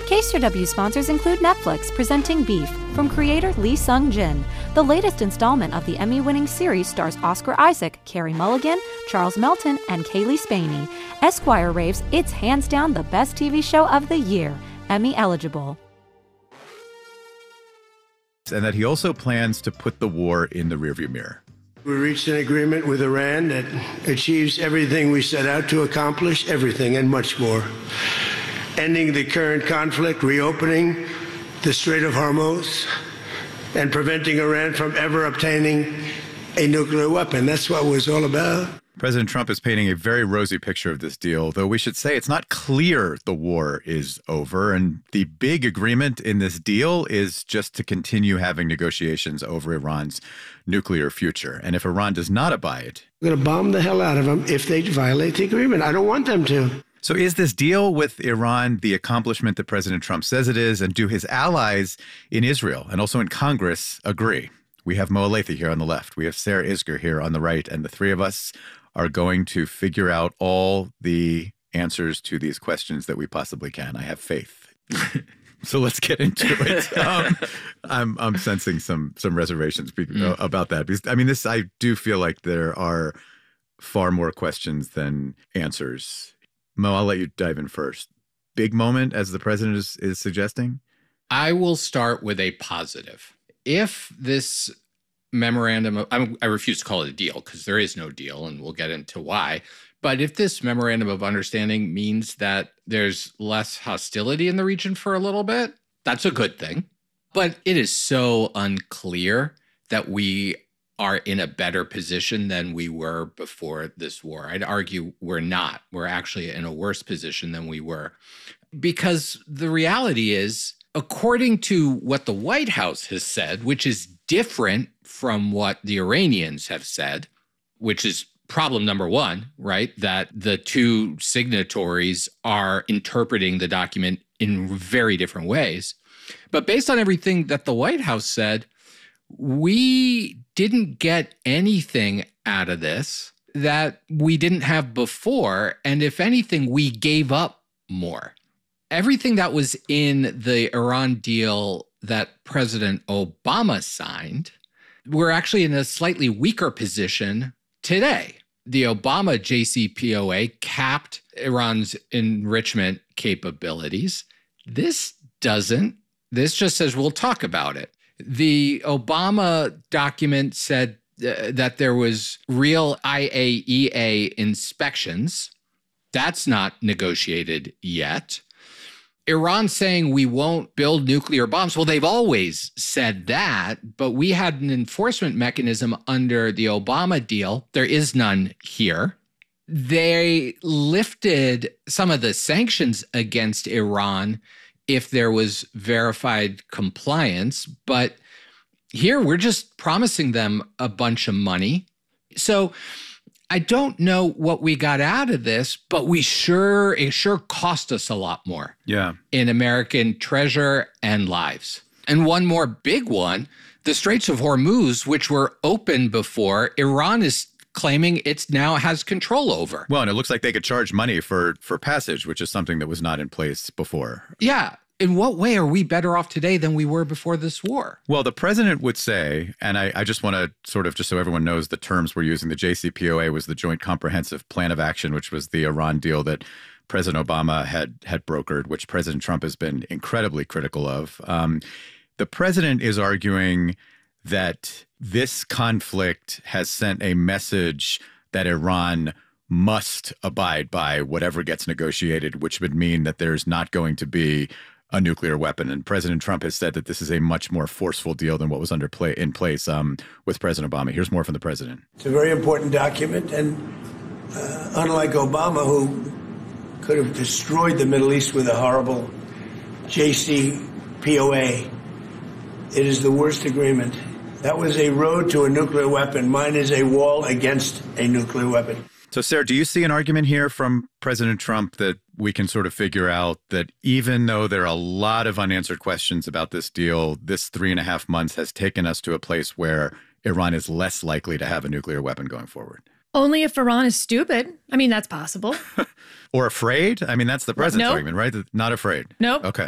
KCRW sponsors include Netflix presenting Beef from creator Lee Sung-jin. The latest installment of the Emmy-winning series stars Oscar Isaac, Carey Mulligan, Charles Melton, and Kaylee Spaney. Esquire raves it's hands down the best TV show of the year, Emmy eligible. And that he also plans to put the war in the rearview mirror. We reached an agreement with Iran that achieves everything we set out to accomplish, everything and much more. Ending the current conflict, reopening the Strait of Hormuz, and preventing Iran from ever obtaining a nuclear weapon. That's what it was all about. President Trump is painting a very rosy picture of this deal, though we should say it's not clear the war is over. And the big agreement in this deal is just to continue having negotiations over Iran's nuclear future. And if Iran does not abide, we're going to bomb the hell out of them if they violate the agreement. I don't want them to. So is this deal with Iran the accomplishment that President Trump says it is? And do his allies in Israel and also in Congress agree? We have Mo Elleithee here on the left. We have Sarah Isgur here on the right. And the three of us are going to figure out all the answers to these questions that we possibly can. I have faith. So let's get into it. I'm sensing some reservations about that. Because, I mean, I do feel like there are far more questions than answers. Mo, I'll let you dive in first. Big moment, as the president is suggesting? I will start with a positive. If this memorandum I refuse to call it a deal because there is no deal, and we'll get into why. But if this memorandum of understanding means that there's less hostility in the region for a little bit, that's a good thing. But it is so unclear that we are in a better position than we were before this war. I'd argue we're not. We're actually in a worse position than we were. Because the reality is, according to what the White House has said, which is different from what the Iranians have said, which is problem number one, right? That the two signatories are interpreting the document in very different ways. But based on everything that the White House said, we didn't get anything out of this that we didn't have before. And if anything, we gave up more. Everything that was in the Iran deal that President Obama signed, we're actually in a slightly weaker position today. The Obama JCPOA capped Iran's enrichment capabilities. This doesn't. This just says we'll talk about it. The Obama document said that there was real IAEA inspections. That's not negotiated yet. Iran saying we won't build nuclear bombs. Well, they've always said that, but we had an enforcement mechanism under the Obama deal. There is none here. They lifted some of the sanctions against Iran if there was verified compliance, but here we're just promising them a bunch of money. So I don't know what we got out of this, but it sure cost us a lot more. Yeah. In American treasure and lives. And one more big one, the Straits of Hormuz, which were open before, Iran is claiming it now has control over. Well, and it looks like they could charge money for passage, which is something that was not in place before. Yeah. In what way are we better off today than we were before this war? Well, the president would say, and I just want to sort of, just so everyone knows the terms we're using, the JCPOA was the Joint Comprehensive Plan of Action, which was the Iran deal that President Obama had brokered, which President Trump has been incredibly critical of. The president is arguing that this conflict has sent a message that Iran must abide by whatever gets negotiated, which would mean that there's not going to be a nuclear weapon. And President Trump has said that this is a much more forceful deal than what was in place with President Obama. Here's more from the president. It's a very important document. And unlike Obama, who could have destroyed the Middle East with a horrible JCPOA, it is the worst agreement. That was a road to a nuclear weapon. Mine is a wall against a nuclear weapon. So, Sarah, do you see an argument here from President Trump that we can sort of figure out that even though there are a lot of unanswered questions about this deal, this 3.5 months has taken us to a place where Iran is less likely to have a nuclear weapon going forward? Only if Iran is stupid. I mean, that's possible. Or afraid? I mean, that's the president's argument, right? Not afraid. Nope. Okay.